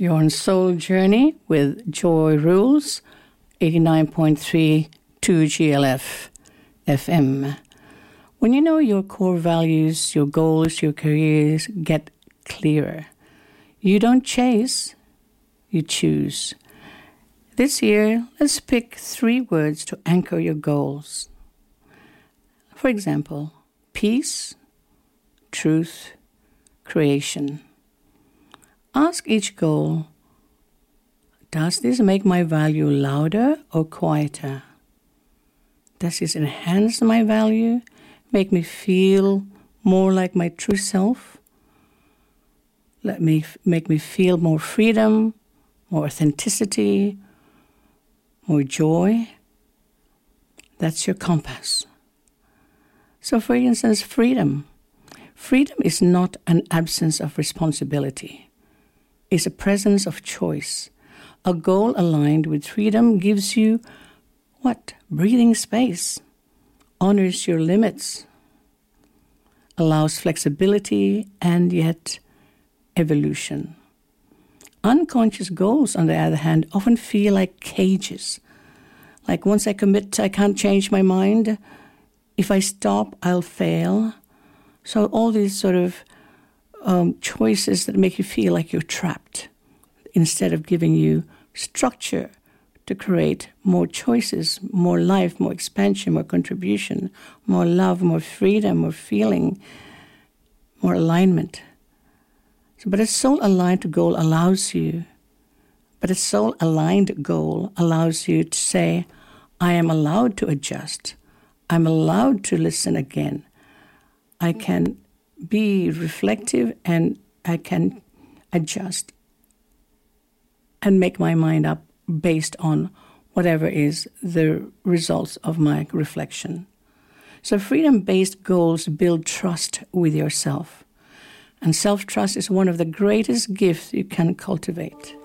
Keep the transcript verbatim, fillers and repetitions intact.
You're on Soul Journey with Joy Rules, eighty-nine point three two G L F F M. When you know your core values, your goals, your careers get clearer. You don't chase, you choose. This year, let's pick three words to anchor your goals. For example, peace, truth, creation. Ask each goal, does this make my value louder or quieter? Does this enhance my value, make me feel more like my true self? Let me make me feel more freedom, more authenticity, more joy? That's your compass. So for instance, freedom. Freedom is not an absence of responsibility. It's a presence of choice. A goal aligned with freedom gives you what? Breathing space, honors your limits, allows flexibility and yet evolution. Unconscious goals, on the other hand, often feel like cages. Like once I commit, I can't change my mind. If I stop, I'll fail. So all these sort of um, choices that make you feel like you're trapped, instead of giving you structure to create more choices, more life, more expansion, more contribution, more love, more freedom, more feeling, more alignment. So, but a soul-aligned goal allows you, but a soul-aligned goal allows you to say, I am allowed to adjust. I'm allowed to listen again. I can be reflective and I can adjust and make my mind up based on whatever is the results of my reflection. So freedom-based goals build trust with yourself. And self-trust is one of the greatest gifts you can cultivate.